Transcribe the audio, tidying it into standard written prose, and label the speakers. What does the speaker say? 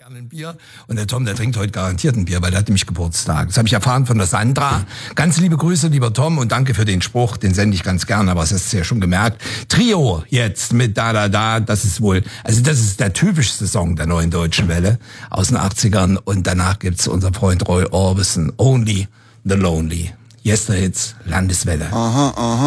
Speaker 1: Gerne ein Bier. Und der Tom, der trinkt heute garantiert ein Bier, weil der hat nämlich Geburtstag. Das habe ich erfahren von der Sandra. Ganz liebe Grüße, lieber Tom, und danke für den Spruch. Den sende ich ganz gerne, aber das hast du ja schon gemerkt. Trio jetzt mit Da. Das ist wohl, also das ist der typischste Song der neuen Deutschen Welle aus den 80ern. Und danach gibt's unser Freund Roy Orbison, Only the Lonely. Yesterhits, Landeswelle.
Speaker 2: Aha.